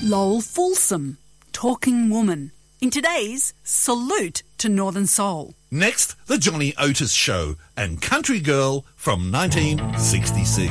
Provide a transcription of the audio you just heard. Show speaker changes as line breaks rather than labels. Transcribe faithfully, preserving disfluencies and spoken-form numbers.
Lowell Fulsom, Talking Woman, in today's Salute to Northern Soul.
Next, the Johnny Otis Show and Country Girl from nineteen sixty-six.